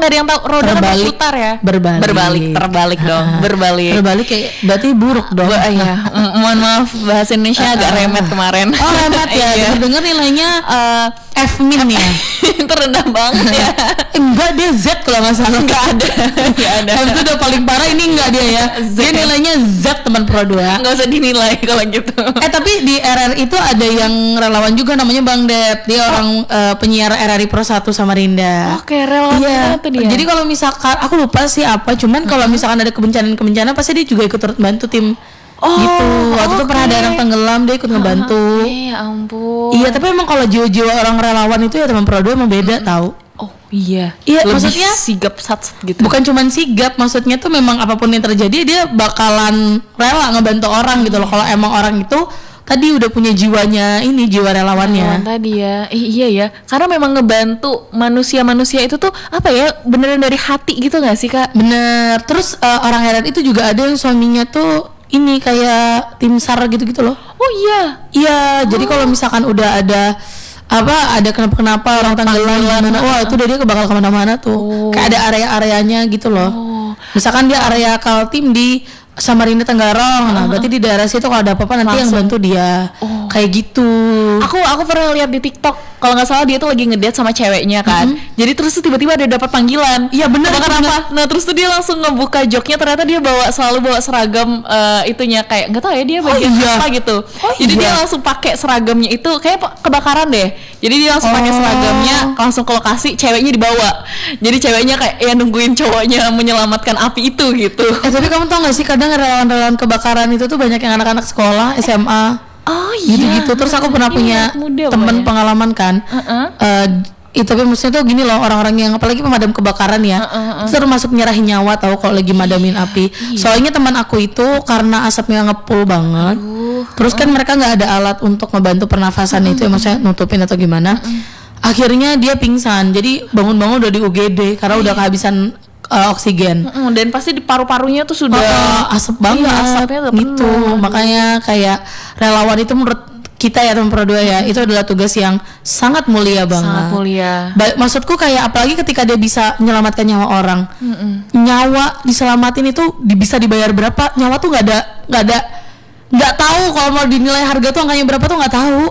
nggak ada yang tahu, roda kan berputar ya. Terbalik dong. Terbalik kayak berarti buruk dong. Iya. Mohon maaf bahasa Indonesia agak remet kemarin. Oh remet ya. Dengar nilainya F min ya. Itu rendah banget ya. Enggak, dia Z kalau nggak salah. Nggak ada. Itu udah paling parah, ini enggak dia ya. Dia nilainya Z teman Pro 2. Nggak usah dinilai kalau gitu. Tapi di RRI itu ada yang relawan juga namanya Bang Dep. Dia orang penyiar RRI Pro 1 Samarinda. Oke, relawan itu dia. Jadi kalau misalkan aku lupa sih apa, cuman kalau misalkan ada kebencana pasti dia juga ikut turut bantu tim. Gitu. Waktu itu pernah ada orang tenggelam, dia ikut ngebantu. Ya ampun. Iya, tapi emang kalau jiwa-jiwa orang relawan itu ya teman Pro 2 emang beda tahu. Oh iya. Iya, lebih maksudnya sigap satset gitu. Bukan cuman sigap, maksudnya tuh memang apapun yang terjadi dia bakalan rela ngebantu orang gitu loh. Kalau emang orang itu tadi udah punya jiwanya, ini jiwa relawannya. Relawan tadi ya. Iya ya. Karena memang ngebantu manusia-manusia itu tuh apa ya? Beneran dari hati gitu nggak sih, Kak? Bener. Terus orang RRI itu juga ada yang suaminya tuh ini kayak tim SAR gitu-gitu loh. Oh iya. Iya, jadi kalau misalkan udah ada kenapa orang tenggelam, wah itu dia bakal kemana-mana tuh. Kayak ada area-areanya gitu loh. Misalkan dia area Kaltim di Samarinda Tenggarong, nah berarti di daerah situ kalau ada apa-apa nanti yang bantu dia. Kayak gitu. Aku pernah lihat di TikTok, kalau nggak salah dia tuh lagi ngedate sama ceweknya kan. Jadi terus tuh tiba-tiba ada dapat panggilan. Iya benar. Kenapa? Nah terus tuh dia langsung ngebuka joknya, ternyata dia selalu bawa seragam itunya kayak nggak tahu ya dia bagian apa gitu. Jadi dia langsung pakai seragamnya itu kayak kebakaran deh. Jadi dia langsung pakai seragamnya langsung ke lokasi, ceweknya dibawa. Jadi ceweknya kayak ya nungguin cowoknya menyelamatkan api itu gitu. Tapi kamu tau nggak sih kadang relawan-relawan kebakaran itu tuh banyak yang anak-anak sekolah SMA. Oh iya. Gitu-gitu. Terus aku pernah punya temen pengalaman kan. Tapi maksudnya tuh gini loh, orang-orang yang apalagi pemadam kebakaran ya, itu termasuk nyerahin nyawa tahu kalau lagi madamin api. Soalnya teman aku itu karena asapnya ngepul banget. Terus kan mereka nggak ada alat untuk ngebantu pernafasan itu, ya, maksudnya nutupin atau gimana. Akhirnya dia pingsan. Jadi bangun-bangun udah di UGD karena udah kehabisan oksigen. Dan pasti di paru-parunya tuh sudah asap banget. Iya, asapnya udah gitu. penuh. Makanya kayak relawan itu menurut kita ya teman Pro 2 ya, itu adalah tugas yang sangat mulia banget. Sangat mulia. Maksudku kayak apalagi ketika dia bisa menyelamatkan nyawa orang. Nyawa diselamatin itu bisa dibayar berapa? Nyawa tuh nggak tahu kalau mau dinilai harga tuh angkanya berapa tuh nggak tahu.